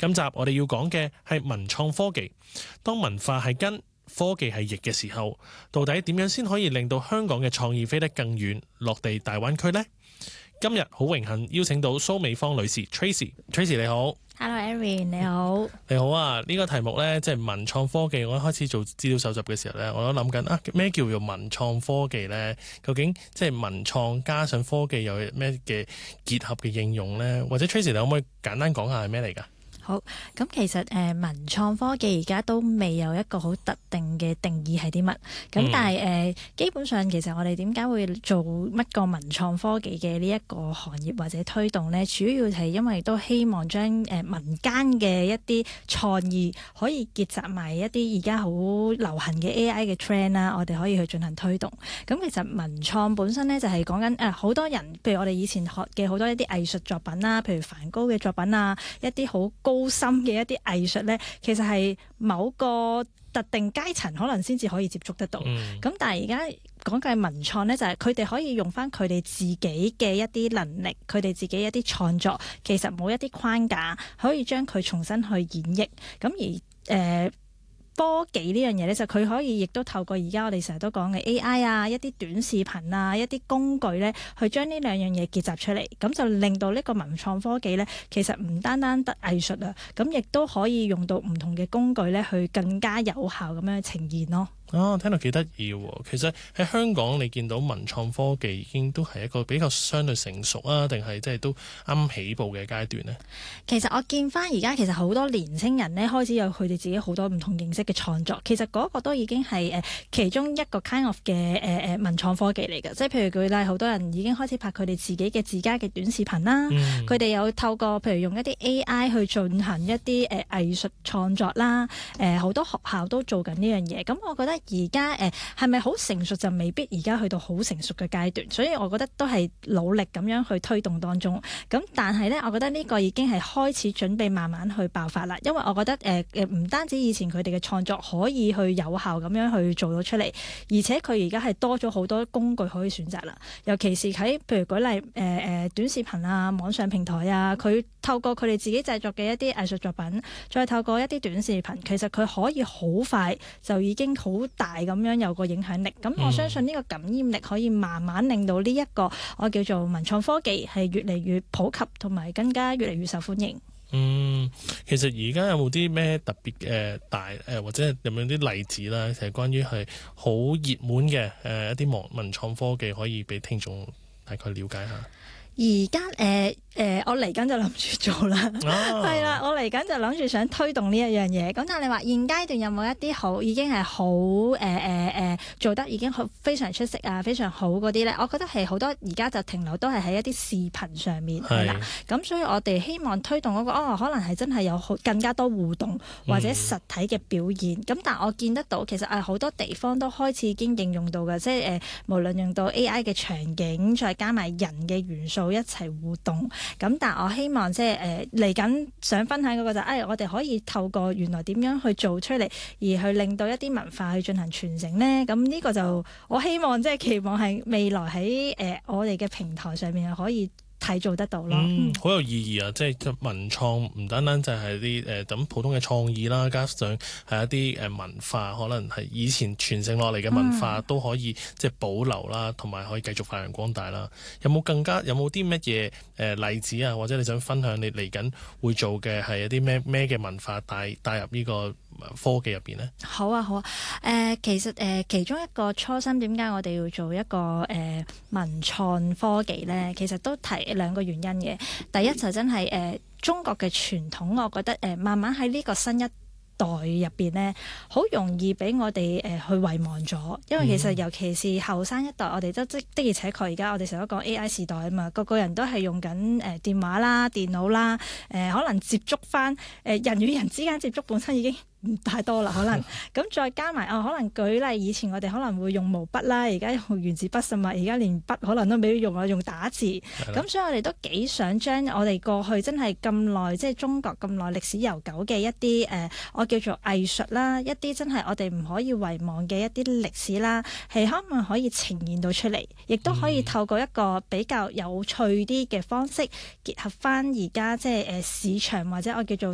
今集我哋要講嘅係文創科技。當文化係根，科技係翼嘅時候，到底點樣先可以令到香港嘅創意飛得更遠，落地大灣區呢？今日好榮幸邀請到蘇美芳女士 Tracy 你好。 Hello Erin 你好。 你好啊，呢個題目呢，即係文創科技。我一開始做資料搜集嘅時候呢，我都諗緊咩叫做文創科技呢？究竟即係文創加上科技有咩嘅結合嘅應用呢？或者 Tracy 你可唔可以簡單講下係咩嚟㗎？ 好，咁其實文創科技而家都未有一個好特定嘅定義係啲乜，咁但係基本上其實我哋點解會做乜個文創科技嘅呢一個行業或者推動呢？主要係因為都希望將民間嘅一啲創意可以結集埋一啲而家好流行嘅 AI 嘅 trend 啦，我哋可以去進行推動。咁其實文創本身呢，就係講緊好多人，譬如我哋以前學嘅好多一啲藝術作品啦，譬如梵高嘅作品啊，一啲好高深嘅一啲藝術呢，其實係某個特定階層可能先至可以接觸得到。咁但係而家講嘅文創呢，就係佢哋可以用翻佢哋自己嘅一啲能力，佢哋自己一啲創作，其實冇一啲框架，可以將佢重新去演繹。咁而科技呢樣嘢咧，就佢可以亦都透過而家我哋成日都講嘅 AI 啊，一啲短視頻啊，一啲工具咧，去將呢兩樣嘢結集出嚟，咁就令到呢個文創科技咧，其實唔單單得藝術啊，咁亦都可以用到唔同嘅工具咧，去更加有效咁樣呈現咯。 聽到幾得意喎！其實喺香港，你見到文創科技已經都係一個比較相對成熟啊，定係即係都啱起步嘅階段呢？ 其實我見翻而家其實好多年青人咧，開始有佢哋自己好多唔同形式嘅創作。其實嗰個都已經係其中一個 kind of 嘅文創科技嚟嘅。即係譬如舉例，好多人已經開始拍佢哋自己嘅自家嘅短視頻啦。佢哋有透過譬如用一啲 AI 去進行一啲藝術創作啦。好多學校都做緊呢樣嘢。咁我覺得而家係咪好成熟就未必而家去到好成熟嘅階段，所以我覺得都係努力咁樣去推動當中。咁但係呢，我覺得呢個已經係開始準備慢慢去爆發啦。因為我覺得唔單止以前佢哋嘅創作可以去有效咁樣去做到出嚟，而且佢而家係多咗好多工具可以選擇啦。尤其是喺譬如舉例短視頻啊、網上平台啊，佢透過佢哋自己製作嘅一啲藝術作品，再透過一啲短視頻，其實佢可以好快就已經好大咁樣有個影響力。咁我相信呢個感染力可以慢慢令到呢一個我叫做文創科技係越嚟越普及，同埋更加越嚟越受歡迎。 其實而家有冇啲咩特別大或者有冇啲例子啦？就係關於係好熱門嘅一啲文創科技，可以俾聽眾大概了解下。 而家我嚟緊就諗住做啦，係啦，我嚟緊就諗住想推動呢一樣嘢。咁但係你話現階段有冇一啲好已經係好做得已經好非常出色啊，非常好嗰啲咧？我覺得係好多而家就停留都係喺一啲視頻上面係啦。咁所以我哋希望推動嗰個可能係真係有更加多互動或者實體嘅表現。咁但係我見得到其實好多地方都開始已經應用到嘅，即係無論用到 AI 嘅場景，再加埋人嘅元素一齊互動。咁但係我希望即係嚟緊想分享嗰個就係我哋可以透過原來點樣去做出嚟，而去令到一啲文化去進行傳承呢。咁呢個就我希望即係期望係未來喺我哋嘅平台上面可以睇做得到咯。 好有意義啊！即係文創唔單單就係啲咁普通嘅創意啦，加上係一啲文化，可能係以前傳承落嚟嘅文化都可以即係保留啦，同埋可以繼續發揚光大啦。有冇啲乜嘢例子啊？或者你想分享你嚟緊會做嘅係一啲咩嘅文化帶入呢個科技入邊呢？ 好啊，其實其中一個初心點解我哋要做一個文創科技呢？其實都提兩個原因嘅。第一就真係中國嘅傳統，我覺得慢慢喺呢個新一代入邊呢，好容易俾我哋去遺忘咗。因為其實尤其是後生一代，我哋都的而且確而家我哋成日都講 AI 時代啊嘛，個個人都係用緊電話啦、電腦啦，可能接觸翻人與人之間接觸本身已經唔太多啦，可能咁再加埋可能舉例，以前我哋可能會用毛筆啦，而家用原子筆，甚至而家連筆可能都未必用啊，用打字。咁所以我哋都幾想將我哋過去真係咁耐，即係中國咁耐歷史悠久嘅一啲我叫做藝術啦，一啲真係我哋唔可以遺忘嘅一啲歷史啦，係可以呈現到出嚟，亦都可以透過一個比較有趣啲嘅方式，結合翻而家即係市場或者我叫做